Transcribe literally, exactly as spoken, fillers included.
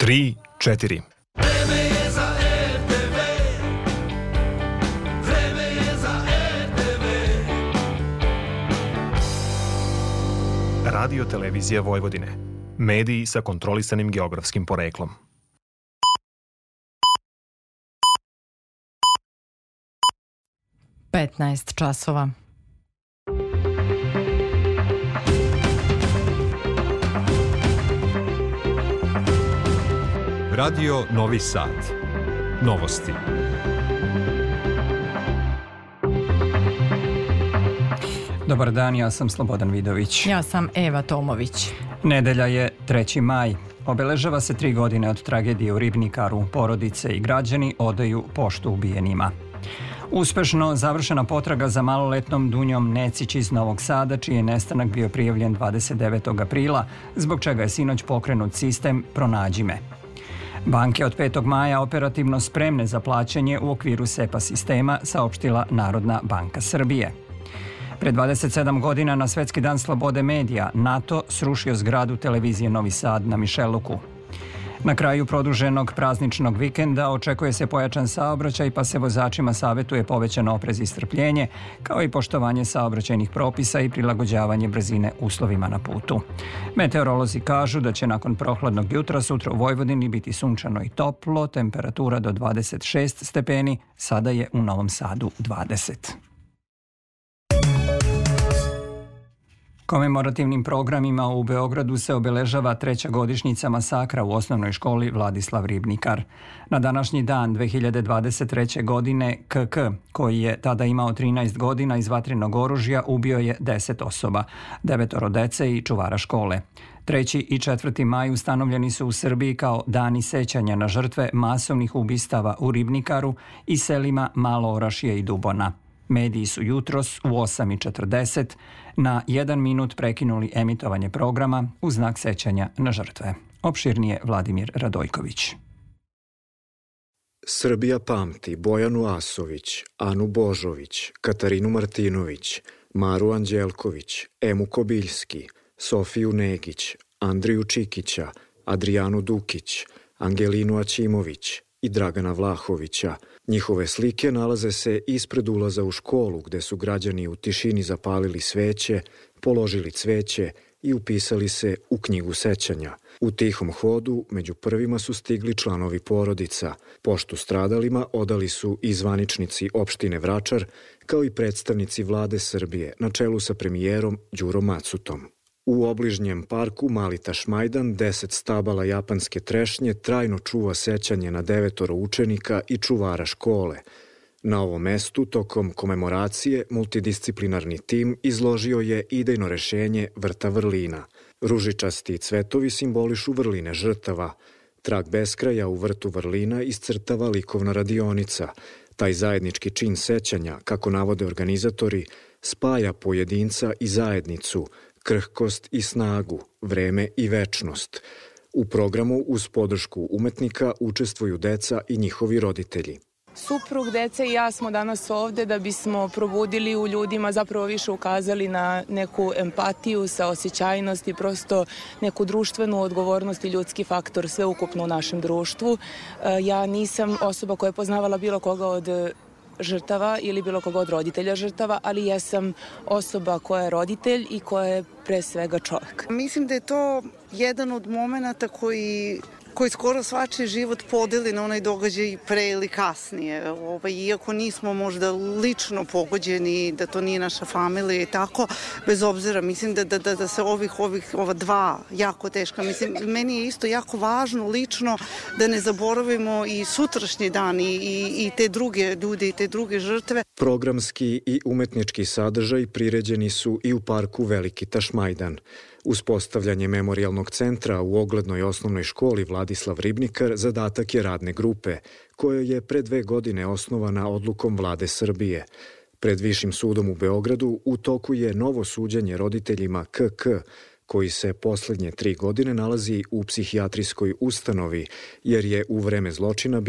tri, četiri. Vreme je za er te ve. Vreme je za er te ve. Radio televizija Vojvodine. Mediji sa kontrolisanim geografskim poreklom. petnaest časova. Radio Novi Sad. Novosti. Dobar dan, ja sam Slobodan Vidović. Ja sam Eva Tomović. Nedelja je treći maj. Obeležava se tri godine od tragedije u Ribnikaru. Porodice i građani odaju poštu ubijenima. Uspešno završena potraga za maloletnom Dunjom Necić iz Novog Sada, čiji je nestanak bio prijavljen dvadeset devetog aprila, zbog čega je sinoć pokrenut sistem Pronađi me. Banke od petog maja operativno spremne za plaćanje u okviru SEPA sistema, saopštila Narodna banka Srbije. Pre dvadeset sedam godina na Svetski dan slobode medija NATO srušio zgradu televizije Novi Sad na Mišeluku. Na kraju produženog prazničnog vikenda očekuje se pojačan saobraćaj, pa se vozačima savetuje povećan oprez i strpljenje, kao i poštovanje saobraćajnih propisa i prilagođavanje brzine uslovima na putu. Meteorolozi kažu da će nakon prohladnog jutra sutra u Vojvodini biti sunčano i toplo, temperatura do dvadeset šest stepeni, sada je u Novom Sadu dvadeset. Komemorativnim programima u Beogradu se obeležava treća godišnjica masakra u osnovnoj školi Vladislav Ribnikar. Na današnji dan dve hiljade dvadeset treće. godine K K, koji je tada imao trinaest godina, iz vatrenog oružja ubio je deset osoba, devetoro dece i čuvara škole. Treći i četvrti maj ustanovljeni su u Srbiji kao dani sećanja na žrtve masovnih ubistava u Ribnikaru i selima Malo Orašje i Dubona. Mediji su jutros u osam i četrdeset na jedan minut prekinuli emitovanje programa u znak sećanja na žrtve. Opširnije Vladimir Radojković. Srbija pamti Bojanu Asović, Anu Božović, Katarinu Martinović, Maru Anđelković, Emu Kobiljski, Sofiju Negić, Andriju Čikića, Adrijanu Dukić, Angelinu Aćimović i Dragana Vlahovića. Njihove slike nalaze se ispred ulaza u školu, gde su građani u tišini zapalili sveće, položili cveće i upisali se u knjigu sećanja. U tihom hodu među prvima su stigli članovi porodica. Poštu stradalima odali su i zvaničnici opštine Vračar, kao i predstavnici vlade Srbije, na čelu sa premijerom Đurom Macutom. U obližnjem parku Mali Tašmajdan deset stabala japanske trešnje trajno čuva sećanje na devetoro učenika i čuvara škole. Na ovom mestu, tokom komemoracije, multidisciplinarni tim izložio je idejno rešenje vrta vrlina. Ružičasti cvetovi simbolišu vrline žrtava. Trag beskraja u vrtu vrlina iscrtava likovna radionica. Taj zajednički čin sećanja, kako navode organizatori, spaja pojedinca i zajednicu, krhkost i snagu, vreme i večnost. U programu uz podršku umetnika učestvuju deca i njihovi roditelji. Suprug, deca i ja smo danas ovde da bismo probudili u ljudima, zapravo više ukazali na neku empatiju, saosećajnost i prosto neku društvenu odgovornost i ljudski faktor sveukupno u našem društvu. Ja nisam osoba koja je poznavala bilo koga od žrtava ili bilo koga od roditelja žrtava, ali ja sam osoba koja je roditelj i koja je pre svega čovjek. Mislim da je to jedan od momenata koji koji skoro svačiji život podeli na onaj događaj pre ili kasnije. Ovaj, iako nismo možda lično pogođeni, da to nije naša familija i tako, bez obzira, mislim da, da, da, da se ovih, ovih, ova dva jako teška, mislim, meni je isto jako važno lično da ne zaboravimo i sutrašnji dan i, i, i te druge ljude i te druge žrtve. Programski i umetnički sadržaj priređeni su i u parku Veliki Tašmajdan. Uspostavljanje memorijalnog centra u oglednoj osnovnoj školi Vladislav Ribnikar zadatak je radne grupe, koja je pre dve godine osnovana odlukom vlade Srbije. Pred Višim sudom u Beogradu u toku je novo suđenje roditeljima K K, koji se poslednje tri godine nalazi u psihijatrijskoj ustanovi, jer je u vreme zločina